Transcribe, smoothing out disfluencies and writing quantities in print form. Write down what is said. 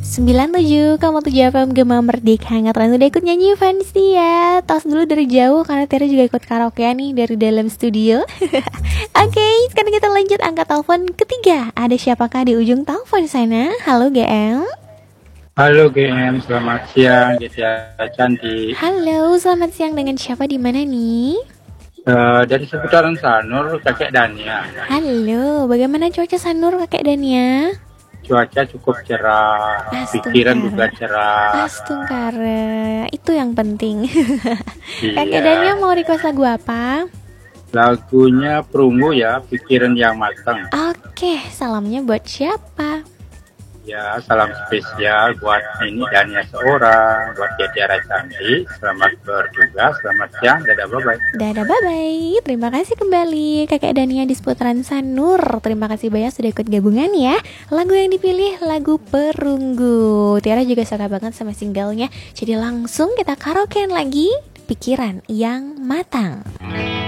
97,7 FM Gema Merdeka hangat. Udah ikut nyanyi fans ya. Tos dulu dari jauh karena Tiara juga ikut karaoke nih dari dalam studio. Oke, sekarang kita lanjut angkat telepon ketiga. Ada siapakah di ujung telepon sana? Halo GL. Halo GM, selamat siang, Gesia Cantik. Halo, selamat siang, dengan siapa di mana nih? Dari seputaran Sanur, Kakek Dania. Halo, bagaimana cuaca Sanur Kakek Dania? Cuaca cukup cerah, pikiran juga cerah. Astungkara, itu yang penting. Iya. Kakek Dania mau request lagu apa? Lagunya Perunggu ya, pikiran yang matang. Oke, salamnya buat siapa? Ya, salam spesial buat ini Dania seorang, buat Tiara Cantik. Selamat bertugas, selamat siang, dadah bye-bye. Dadah bye-bye. Terima kasih kembali Kakek Dania di seputaran Sanur. Terima kasih banyak sudah ikut gabungan ya. Lagu yang dipilih lagu Perunggu. Tiara juga suka banget sama singlenya. Jadi langsung kita karaokean lagi, Pikiran yang Matang.